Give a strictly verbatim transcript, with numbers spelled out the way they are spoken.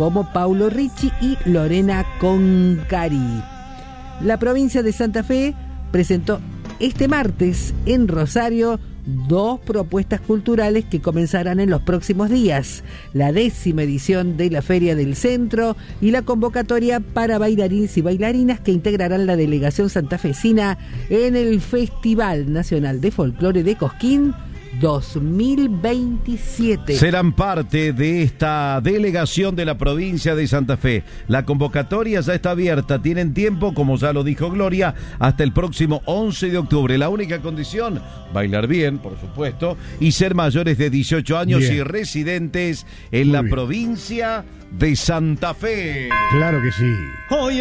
como Paulo Ricci y Lorena Concari. La provincia de Santa Fe presentó este martes en Rosario dos propuestas culturales que comenzarán en los próximos días: la décima edición de la Feria del Centro y la convocatoria para bailarines y bailarinas que integrarán la delegación santafesina en el Festival Nacional de Folclore de Cosquín dos mil veintisiete. Serán parte de esta delegación de la provincia de Santa Fe. La convocatoria ya está abierta, tienen tiempo, como ya lo dijo Gloria, hasta el próximo once de octubre. La única condición, bailar bien, por supuesto, y ser mayores de dieciocho años bien. Y residentes en Muy la bien. provincia de Santa Fe. Claro que sí. Hoy